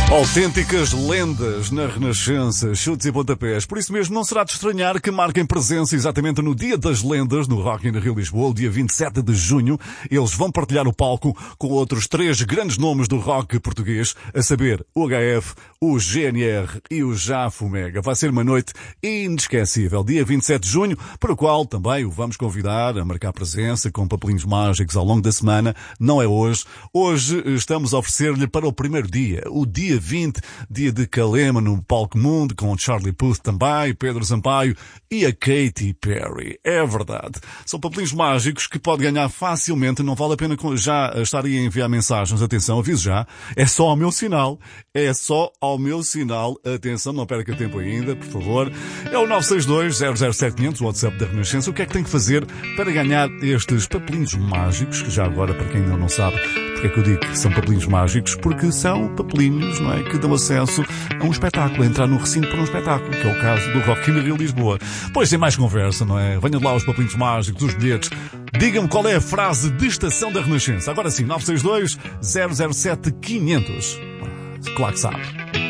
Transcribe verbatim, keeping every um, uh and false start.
Autênticas lendas na Renascença, chutes e pontapés. Por isso mesmo, não será de estranhar que marquem presença exatamente no Dia das Lendas, no Rock in Rio Lisboa, o dia vinte e sete de junho. Eles vão partilhar o palco com outros três grandes nomes do rock português, a saber, o H F, o G N R e o Jafo Mega. Vai ser uma noite inesquecível, dia vinte e sete de junho, para o qual também o vamos convidar a marcar presença com papelinhos mágicos ao longo da semana. Não é hoje. Hoje estamos a oferecer-lhe para o primeiro dia, o dia vinte, dia de Calema no Palco Mundo, com o Charlie Puth também, Pedro Sampaio e a Katy Perry. É verdade. São papelinhos mágicos que pode ganhar facilmente, não vale a pena já estar aí a enviar mensagens. Atenção, aviso já, é só ao meu sinal, é só ao meu sinal. Atenção, não perca tempo ainda, por favor. É o nove seis dois, zero zero sete quinhentos, o WhatsApp da Renascença. O que é que tem que fazer para ganhar estes papelinhos mágicos, que já agora, para quem ainda não sabe, porque é que eu digo que são papelinhos mágicos? Porque são papelinhos, não é, que dão acesso a um espetáculo, a entrar num recinto para um espetáculo, que é o caso do Rock in Rio Lisboa. Pois tem mais conversa, não é? Venham lá os papelinhos mágicos, os bilhetes. Diga-me qual é a frase de estação da Renascença. Agora sim, nove seis dois, zero zero sete quinhentos. Claro que sabe.